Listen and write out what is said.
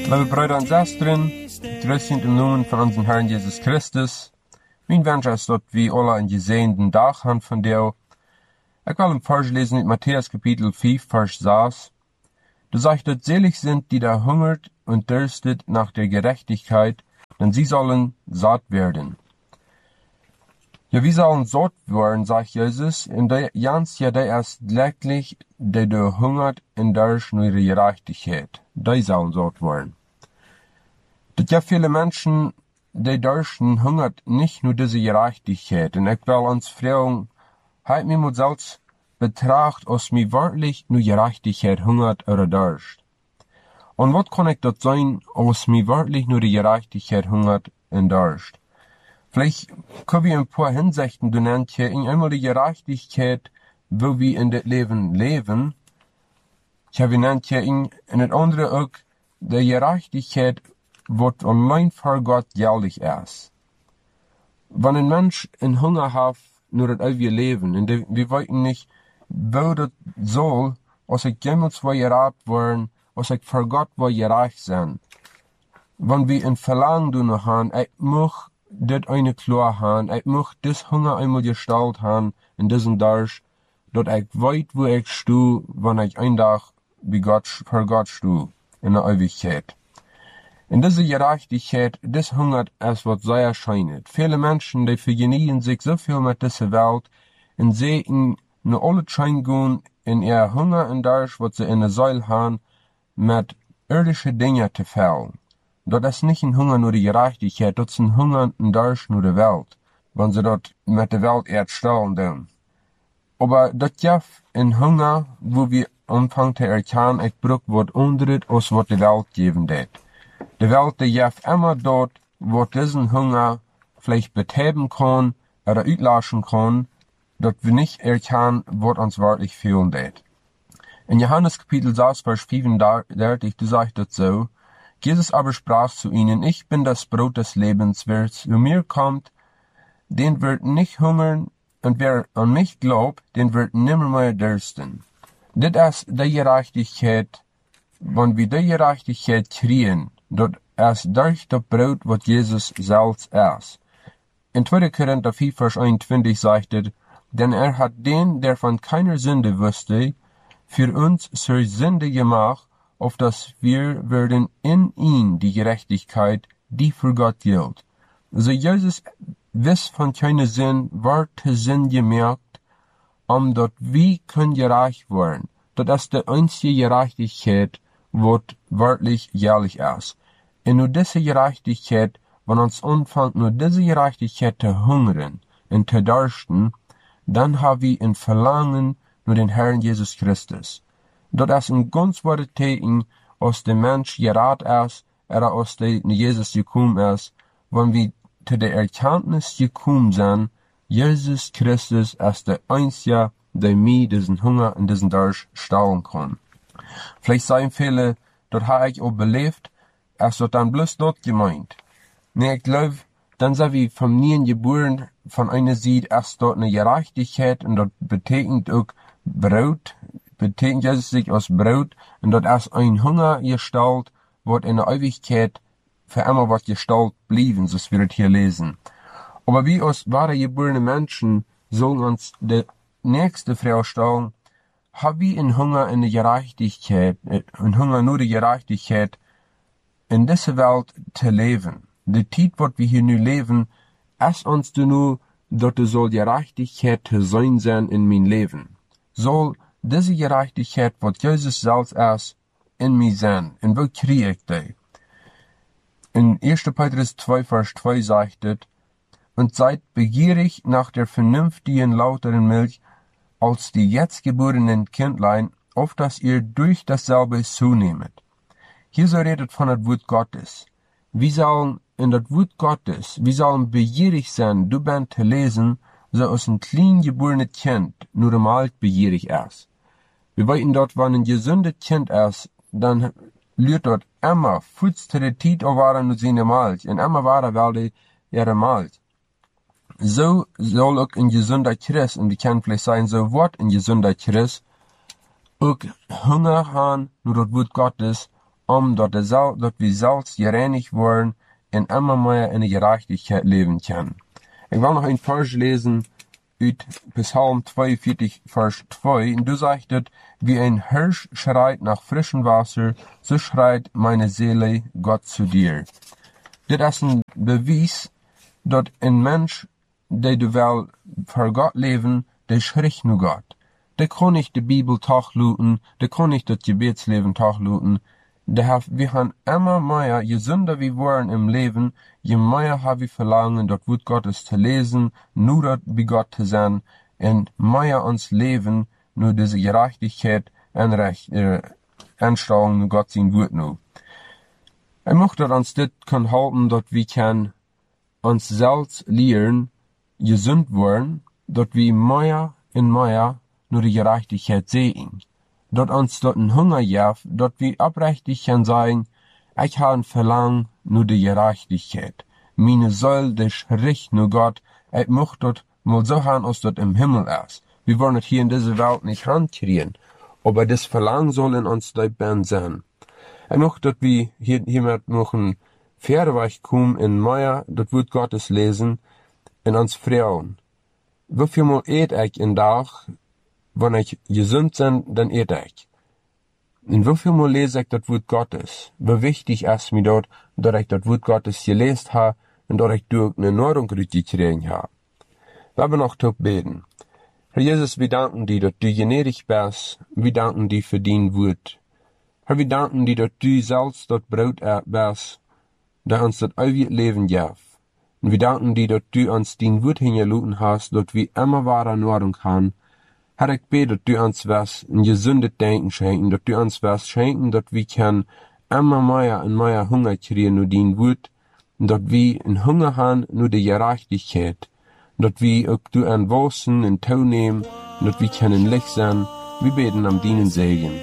Liebe Brüder und Schwestern, grüß sind im Namen von unserem Herrn Jesus Christus. Mein Wunsch ist, dass wir alle einen gesegneten Tag haben von dir. Ich will im Vers lesen in Matthäus Kapitel 5, Vers 6. Du sagst, dass selig sind, die da hungert und dürstet nach der Gerechtigkeit, denn sie sollen satt werden. Ja, wir sollen satt werden, sagt Jesus, in der Jans ja der erst glücklich, der du hungert und durch nur die Gerechtigkeit. Die sollen satt werden. Das ja viele Menschen, die dürsten hungert nicht nur diese Gerechtigkeit. Und ich will uns fragen, halt mir mal selbst betracht, ob mir wirklich nur Gerechtigkeit hungert oder durst. Und was kann ich dort sein, ob mir wirklich nur die Gerechtigkeit hungert und durst? Vielleicht können wir ein paar Hinsichten nennen, hier in einmal die Gerechtigkeit, wo wir in das Leben leben. Ja, wir nennen hier in das andere auch die Gerechtigkeit, was allein vor Gott jährlich ist. Wenn ein Mensch in Hunger hat, nur das wir leben, und wir wissen nicht, wo das soll, als ich jemals will gerat werden, als ich vor Gott will gerecht sein. Wenn wir ein Verlangen haben, ich muss das eine klar haben, ich muss das Hunger einmal gestellt haben, in diesem Dorsch, dass ich weiß, wo ich stehe, wenn ich ein Tag vor Gott stehe, in der Ewigkeit. In dieser Gerechtigkeit, das Hunger ist, was sehr erscheint. Viele Menschen, die vergnügen sich so viel mit dieser Welt, und sehen nur alle Schein gehen, in ihr Hunger und Durst, was sie in der Seele haben, mit irdische Dinge zu fällen. Dort ist nicht ein Hunger nur die Gerechtigkeit, dort ist ein Hunger und Durst nur die Welt, wenn sie dort mit der Welt erstellen tun. Aber dort gibt ein Hunger, wo wir anfangen zu erkennen, ich brauche was anderes, als was die Welt geben wird. Die Welt, die gibt immer dort, wo diesen Hunger vielleicht betäuben kann oder auslöschen kann, dort wir nicht erkennen, was uns wirklich fehlen wird. In Johannes Kapitel 6, Vers 35, du sagst das so, Jesus aber sprach zu ihnen, ich bin das Brot des Lebens, wer zu mir kommt, den wird nicht hungern, und wer an mich glaubt, den wird nimmermehr dürsten. Das ist die Gerechtigkeit, wenn wir die Gerechtigkeit kriegen, dort ist durch das Brot, was Jesus selbst ist. In 2. Korinther 4, Vers 21 sagt er, denn er hat den, der von keiner Sünde wusste, für uns zur Sünde gemacht, auf dass wir werden in ihn die Gerechtigkeit, die für Gott gilt. Also Jesus wiss von keiner Sinn, war zu Sinn gemerkt, dort wir können gerecht werden. Das ist die einzige Gerechtigkeit, was wirklich jährlich ist. Und nur diese Gerechtigkeit, wenn uns anfängt, nur diese Gerechtigkeit zu hungern und zu dursten, dann haben wir ein Verlangen nur den Herrn Jesus Christus. Das ist ein ganz wahres Zeichen, als der Mensch gerat ist, oder als der Jesus gekommen ist, wenn wir zu der Erkenntnis gekommen sind, Jesus Christus ist der Einzige, der mir diesen Hunger und diesen Durst stillen kann. Vielleicht sagen viele, dort habe ich auch belebt, ist dort dann bloß dort gemeint. Nee, ich glaube, dann sind wir vom Nien geboren, von einer Seite ist dort eine Gerechtigkeit, und dort betekent auch Brot, betekent Jesus sich als Brot, und dort ist ein Hunger gestellt, wird in der Ewigkeit für immer wird gestellt blieben, so wir das hier lesen. Aber wir als wahre geborene Menschen sollen uns die nächste Frage stellen, haben wir einen Hunger in der Gerechtigkeit, einen Hunger nur die Gerechtigkeit, in dieser Welt zu leben. Die Zeit, was wir hier nun leben, ist uns nur, dass soll Gerechtigkeit zu sein in mein Leben. Soll diese Gerechtigkeit, was Jesus selbst ist, in mir sein. Und wo kriege ich die? In 1. Petrus 2, Vers 2 sagt es, und seid begierig nach der vernünftigen, lauteren Milch, als die jetzt geborenen Kindlein, auf dass ihr durch dasselbe zunehmet. Hier so redet von das Wort Gottes. Wir sollen in das Wort Gottes, wir sollen begierig sein, du bist zu lesen, so als ein klein geborenes Kind nur einmal begierig ist. Wir wissen dort, wenn ein gesundes Kind ist, dann lürt dort immer Fuß zu der Zeit auf waren seine Milch, und immer waren weil ihre Milch. So soll auch ein gesunder Christ, und wir können vielleicht sagen, so wird ein gesunder Christ auch Hunger haben, nur das Wort Gottes, dat we zelfs gereinigd worden en immer mehr in de gerechtigheid leven können. Ik wil nog een vers lezen uit Psalm 42, Vers 2. Und du sagst, wie ein Hirsch schreit nach frischem Wasser, so schreit meine Seele Gott zu dir. Dit is een bewijs dat een mens, die du wel voor God leven, die schrikt nu Gott. Die kon nicht de Bibel tachluten, die kon nicht das Gebetsleben tachluten. Wir haben immer mehr, je sünder wir waren im Leben, je mehr haben wir verlangen, das Wort Gottes zu lesen, nur das bei Gott zu sein, und mehr uns leben, nur diese Gerechtigkeit und Anstrengung, nur Gott sein Wort nur. Ich möchte, dass uns das kann halten, dass wir kann uns selbst lernen, gesund werden, dass wir mehr und mehr nur die Gerechtigkeit sehen. Dat uns dort ein Hunger jaft, dat wir oprechtig kann sagen, ich habe ein Verlangen nur die Gerechtigkeit. Meine Seele, die schricht nur Gott, ich möchte dort mal so haben, als dort im Himmel ist. Wir wollen es hier in dieser Welt nicht rankriegen, aber das Verlangen soll in uns dabei sein. Ich möchte, dass wir hiermit noch ein Pferdeweg kommen in Meier, das Wort Gottes lesen, in uns Frauen. Wieviel Mal ich in Tag, wenn ich gesund bin, dann ich. Und wieviel Mal lese ich das Wort Gottes? Wie wichtig ist mir dort, dass ich das Wort Gottes gelesen habe und dass ich durch eine Nahrung gekriegt habe. Wir haben noch zu beten. Herr Jesus, wir danken dir, dass du gnädig bist. Wir danken dir für dein Wort. Herr, wir danken dir, dass du selbst das Brot bist, das uns das ewige Leben gibt. Und wir danken dir, dass du uns dein Wort hingelassen hast, dass wir immer wahre Nahrung haben. Herr, ich bete, dass du uns was ein gesundes Denken schenken, dass du uns was schenken, dass wir können immer mehr und mehr Hunger kriegen nur dein Wort, und dass wir einen Hunger haben nur die Gerechtigkeit, dass wir auch du an Wossen in Tau nehmen, und dass wir können Licht sein. Wir beten am deinen Segen.